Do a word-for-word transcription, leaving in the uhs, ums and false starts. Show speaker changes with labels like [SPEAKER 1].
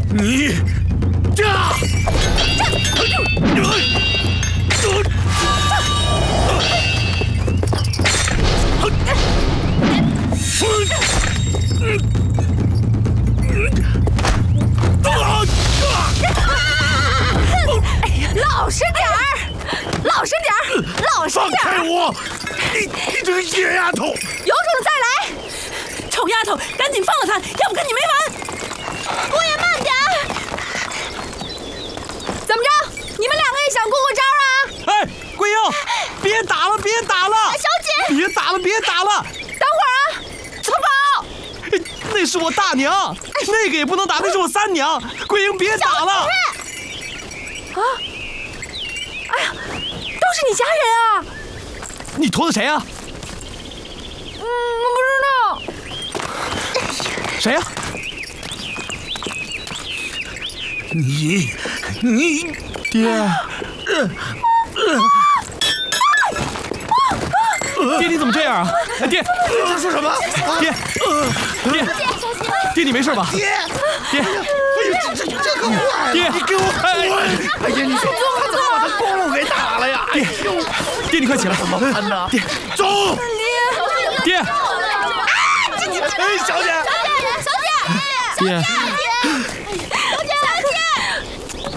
[SPEAKER 1] 你，这，
[SPEAKER 2] 老实点儿，老实点儿，老实点儿！
[SPEAKER 1] 放开我！你你这个野丫头！
[SPEAKER 2] 有种再来！
[SPEAKER 3] 臭丫头，赶紧放了他，要不跟你没完！
[SPEAKER 2] 姑爷慢点儿！怎么着？你们两个也想过过招啊？
[SPEAKER 4] 哎，桂英，别打了，别打了！
[SPEAKER 2] 小姐，
[SPEAKER 4] 别打了，别打了！
[SPEAKER 2] 等会儿啊！存宝，
[SPEAKER 4] 那是我大娘，那个也不能打，那是我三娘。桂英，别打了！
[SPEAKER 2] 啊！哎呀，都是你家人啊！
[SPEAKER 4] 你驮的谁啊？
[SPEAKER 2] 嗯，我不知道。
[SPEAKER 4] 谁呀、啊？
[SPEAKER 1] 你你
[SPEAKER 4] 爹，爹你怎么这样啊？爹，
[SPEAKER 1] 这说什么？
[SPEAKER 4] 爹，爹，爹你没事吧？
[SPEAKER 1] 爹，
[SPEAKER 4] 爹，
[SPEAKER 1] 哎呀，这这这可坏了！
[SPEAKER 4] 爹，
[SPEAKER 1] 你给我滚！哎呀，你说他怎么把他公公给打了呀？
[SPEAKER 4] 爹，爹你快起来！
[SPEAKER 1] 怎么办呢？
[SPEAKER 4] 爹，
[SPEAKER 1] 走！
[SPEAKER 4] 爹，
[SPEAKER 1] 哎，小姐，
[SPEAKER 2] 小姐，小姐，
[SPEAKER 4] 爹。